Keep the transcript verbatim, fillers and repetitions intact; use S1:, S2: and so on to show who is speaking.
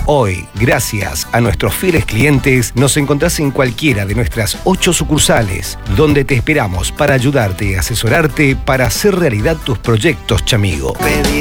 S1: Hoy, gracias a nuestros fieles clientes, nos encontrás en cualquiera de nuestras ocho sucursales, donde te esperamos para ayudarte y asesorarte para hacer realidad tus proyectos, chamigo.
S2: Pedí